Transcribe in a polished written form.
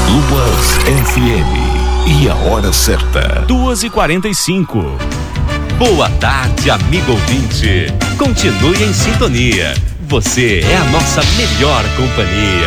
Luas FM. E a hora certa. 2h45. Boa tarde, amigo ouvinte. Continue em sintonia. Você é a nossa melhor companhia.